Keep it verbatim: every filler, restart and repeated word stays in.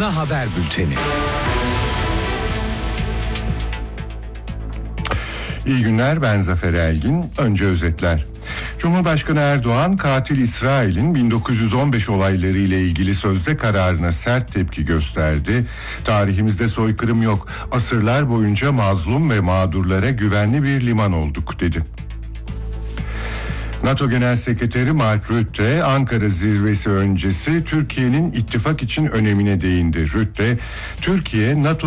Ana Haber Bülteni. İyi günler, ben Zafer Elgin. Önce özetler. Cumhurbaşkanı Erdoğan, katil İsrail'in bin dokuz yüz on beş olayları ile ilgili sözde kararına sert tepki gösterdi. Tarihimizde soykırım yok, asırlar boyunca mazlum ve mağdurlara güvenli bir liman olduk dedi. NATO Genel Sekreteri Mark Rutte, Ankara zirvesi öncesi Türkiye'nin ittifak için önemine değindi. Rutte, Türkiye NATO